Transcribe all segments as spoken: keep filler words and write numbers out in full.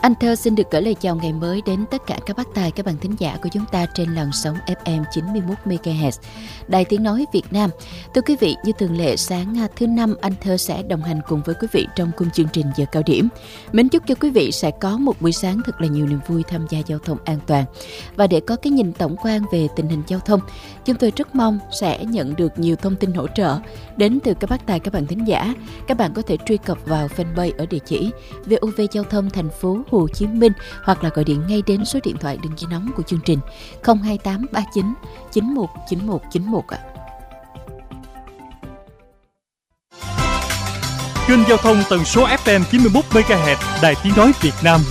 Anh Thơ xin được gửi lời chào ngày mới đến tất cả các bác tài, các bạn thính giả của chúng ta trên làn sóng ép em chín mươi mốt mê ga héc Đài Tiếng Nói Việt Nam. Thưa quý vị, như thường lệ sáng thứ năm, anh Thơ sẽ đồng hành cùng với quý vị trong khung chương trình giờ cao điểm. Mến chúc cho quý vị sẽ có một buổi sáng thật là nhiều niềm vui tham gia giao thông an toàn. Và để có cái nhìn tổng quan về tình hình giao thông, chúng tôi rất mong sẽ nhận được nhiều thông tin hỗ trợ đến từ các bác tài, các bạn thính giả. Các bạn có thể truy cập vào fanpage ở địa chỉ vê o vê Giao thông thành phố Hồ Chí Minh hoặc là gọi điện ngay đến số điện thoại đường dây nóng của chương trình không hai tám ba chín chín một chín một chín một ạ. Kênh giao thông tần số ép em chín mươi mốt mê ga héc Đài Tiếng Nói Việt Nam.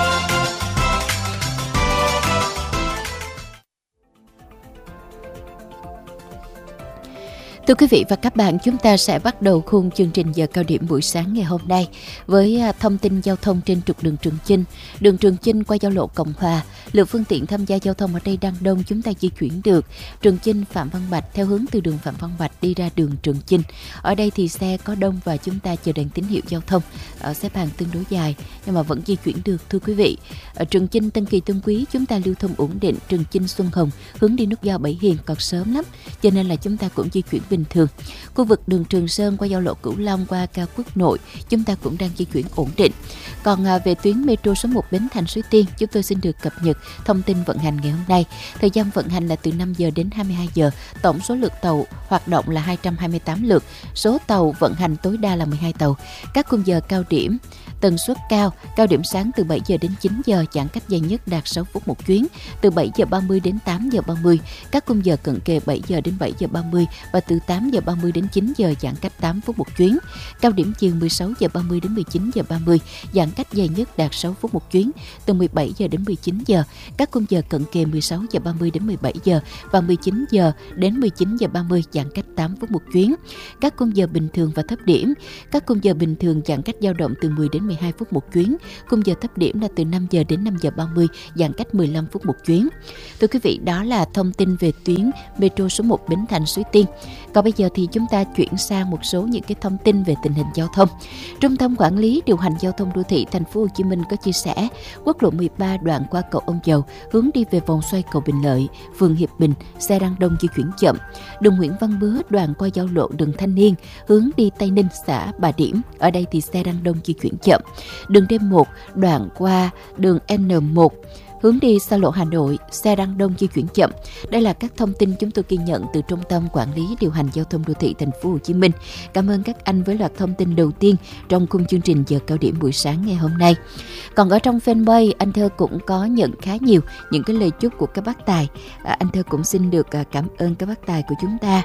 Thưa quý vị và các bạn, chúng ta sẽ bắt đầu khung chương trình giờ cao điểm buổi sáng ngày hôm nay với thông tin giao thông trên trục đường Trường Chinh. Đường Trường Chinh qua giao lộ Cộng Hòa, lượng phương tiện tham gia giao thông ở đây đang đông, chúng ta di chuyển được Trường Chinh Phạm Văn Bạch theo hướng từ đường Phạm Văn Bạch đi ra đường Trường Chinh. Ở đây thì xe có đông và chúng ta chờ đèn tín hiệu giao thông ở xếp hàng tương đối dài nhưng mà vẫn di chuyển được. Thưa quý vị, ở Trường Chinh Tân Kỳ Tân Quý chúng ta lưu thông ổn định. Trường Chinh Xuân Hồng hướng đi nút giao Bảy Hiền còn sớm lắm cho nên là chúng ta cũng di chuyển bình thường. Khu vực đường Trường Sơn qua giao lộ Cửu Long qua Cao Quốc Nội chúng ta cũng đang di chuyển ổn định. Còn à, về tuyến metro số một Bến Thành Suối Tiên, chúng tôi xin được cập nhật thông tin vận hành ngày hôm nay. Thời gian vận hành là từ năm giờ đến hai mươi hai giờ. Tổng số lượt tàu hoạt động là hai trăm hai mươi tám lượt. Số tàu vận hành tối đa là mười hai tàu. Các khung giờ cao điểm tần suất cao, cao điểm sáng từ bảy giờ đến chín giờ, giãn cách dài nhất đạt sáu phút một chuyến, từ bảy giờ ba mươi đến tám giờ ba mươi. Các khung giờ cận kề bảy giờ đến bảy giờ ba mươi và từ tám giờ ba mươi đến chín giờ, giãn cách tám phút một chuyến. Cao điểm chiều mười sáu giờ ba mươi đến mười chín giờ ba mươi, giãn cách dài nhất đạt sáu phút một chuyến, từ mười bảy giờ đến mười chín giờ. Các khung giờ cận kề mười sáu giờ ba mươi đến mười bảy giờ và mười chín giờ đến mười chín giờ ba mươi, giãn cách tám phút một chuyến. Các khung giờ bình thường và thấp điểm, các khung giờ bình thường giãn cách dao động từ mười đến mười hai phút một chuyến, khung giờ thấp điểm là từ năm giờ đến năm giờ ba mươi, giãn cách mười lăm phút một chuyến. Thưa quý vị, đó là thông tin về tuyến metro số một Bến Thành Suối Tiên. Còn bây giờ thì chúng ta chuyển sang một số những cái thông tin về tình hình giao thông. Trung tâm Quản lý điều hành giao thông đô thị thành phố Hồ Chí Minh có chia sẻ, quốc lộ mười ba đoạn qua cầu Ông Dầu hướng đi về vòng xoay cầu Bình Lợi, phường Hiệp Bình, xe đang đông di chuyển chậm. Đường Nguyễn Văn Bứa đoạn qua giao lộ đường Thanh Niên hướng đi Tây Ninh, xã Bà Điểm, ở đây thì xe đang đông di chuyển chậm. Đường D một đoạn qua đường N một hướng đi xa lộ Hà Nội, xe đang đông di chuyển chậm. Đây là các thông tin chúng tôi ghi nhận từ Trung tâm Quản lý điều hành giao thông đô thị thành phố Hồ Chí Minh. Cảm ơn các anh với loạt thông tin đầu tiên trong khung chương trình giờ cao điểm buổi sáng ngày hôm nay. Còn ở trong fanpage, anh Thơ cũng có nhận khá nhiều những cái lời chúc của các bác tài. À, anh Thơ cũng xin được cảm ơn các bác tài của chúng ta.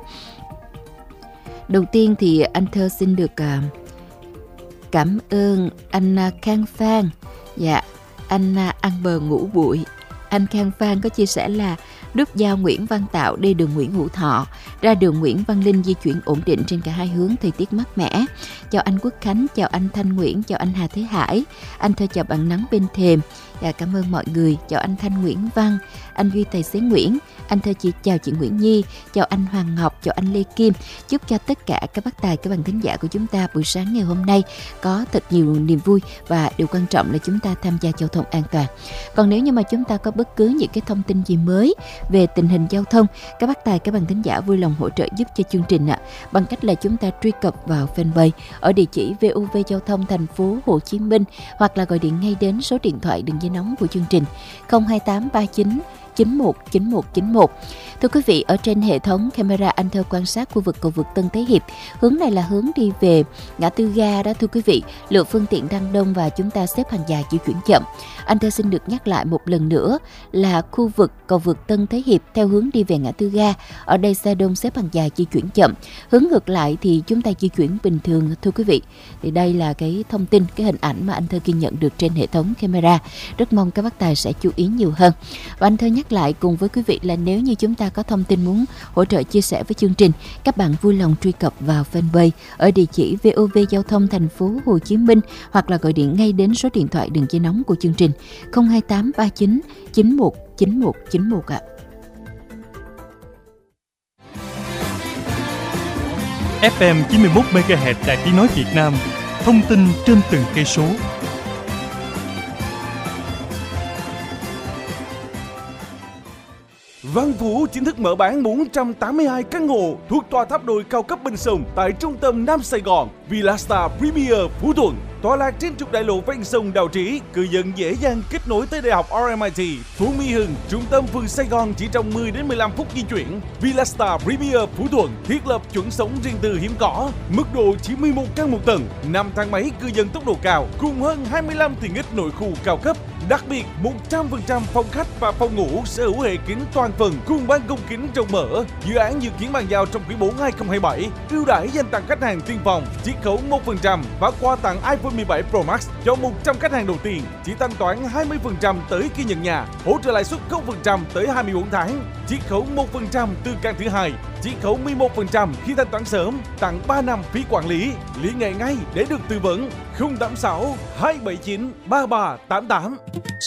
Đầu tiên thì anh Thơ xin được cảm ơn anh Khang Phan. Dạ, anh ăn bờ ngủ bụi. Anh Khang Phan có chia sẻ là nút giao Nguyễn Văn Tạo đi đường Nguyễn Hữu Thọ ra đường Nguyễn Văn Linh di chuyển ổn định trên cả hai hướng, thời tiết mát mẻ. Chào anh Quốc Khánh, chào anh Thanh Nguyễn, chào anh Hà Thế Hải. Anh Thơ chào bạn Nắng Bên Thềm. Dạ, cảm ơn mọi người. Chào anh Thanh Nguyễn Văn, anh Duy Tài xế Nguyễn. Anh Thơ chị chào chị Nguyễn Nhi, chào anh Hoàng Ngọc, chào anh Lê Kim. Chúc cho tất cả các bác tài, các bạn thính giả của chúng ta buổi sáng ngày hôm nay có thật nhiều niềm vui và điều quan trọng là chúng ta tham gia giao thông an toàn. Còn nếu như mà chúng ta có bất cứ những cái thông tin gì mới về tình hình giao thông, các bác tài, các bạn thính giả vui lòng hỗ trợ giúp cho chương trình ạ, bằng cách là chúng ta truy cập vào fanpage ở địa chỉ vê o vê Giao thông thành phố Hồ Chí Minh hoặc là gọi điện ngay đến số điện thoại đường dây nóng của chương trình không hai tám ba chín chín một chín một chín một. Thưa quý vị, ở trên hệ thống camera anh Thơ quan sát khu vực cầu vượt Tân Thế Hiệp, hướng này là hướng đi về ngã tư ga đó thưa quý vị. Lượng phương tiện đang đông và chúng ta xếp hàng dài di chuyển chậm. Anh Thơ xin được nhắc lại một lần nữa là khu vực cầu vượt Tân Thế Hiệp theo hướng đi về ngã tư ga, ở đây xe đông xếp hàng dài di chuyển chậm. Hướng ngược lại thì chúng ta di chuyển bình thường thưa quý vị. Thì đây là cái thông tin, cái hình ảnh mà anh Thơ ghi nhận được trên hệ thống camera. Rất mong các bác tài sẽ chú ý nhiều hơn. Và anh Thơ nhắc lại cùng với quý vị là nếu như chúng ta có thông tin muốn hỗ trợ chia sẻ với chương trình, các bạn vui lòng truy cập vào fanpage ở địa chỉ vê o vê Giao thông thành phố Hồ Chí Minh hoặc là gọi điện ngay đến số điện thoại đường dây nóng của chương trình không hai tám ba chín chín một chín một chín một ạ. ép em chín mươi mốt mê ga héc Đài Tiếng Nói Việt Nam, thông tin trên từng cây số. Văn Phú chính thức mở bán bốn trăm tám mươi hai căn hộ thuộc tòa tháp đồi cao cấp bên sông tại trung tâm Nam Sài Gòn, Villastar Premier Phú Thuận. Tọa lạc trên trục đại lộ ven sông Đào Trĩ, cư dân dễ dàng kết nối tới Đại học rờ em i tê. Phú Mỹ Hưng, trung tâm phường Sài Gòn chỉ trong mười đến mười lăm phút di chuyển. Villastar Premier Phú Thuận thiết lập chuẩn sống riêng tư hiếm có, mức độ chỉ mười một căn một tầng, năm thang máy cư dân tốc độ cao, cùng hơn hai mươi lăm tiện ích nội khu cao cấp. Đặc biệt, một trăm phần trăm phòng khách và phòng ngủ sở hữu hệ kính toàn phần cùng ban công kính rộng mở. Dự án dự kiến bàn giao trong quý bốn hai không hai bảy. Ưu đãi dành tặng khách hàng tiên phong, chiết khấu một phần trăm và quà tặng iPhone mười bảy Pro Max cho một trăm khách hàng đầu tiên. Chỉ thanh toán hai mươi phần trăm tới khi nhận nhà, hỗ trợ lãi suất không phần trăm tới hai mươi bốn tháng, chiết khấu một phần trăm từ căn thứ hai, chiết khấu mười một phần trăm khi thanh toán sớm, tặng ba năm phí quản lý. Liên hệ ngay để được tư vấn. Không tám sáu hai bảy chín ba ba tám tám.